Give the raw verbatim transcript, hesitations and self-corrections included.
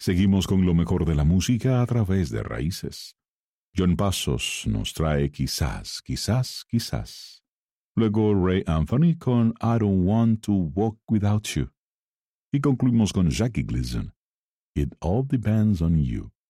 Seguimos con lo mejor de la música a través de Raíces. John Passos nos trae Quizás, quizás, quizás. Luego Ray Anthony con I Don't Want to Walk Without You. Y concluimos con Jackie Gleason, It All Depends on You.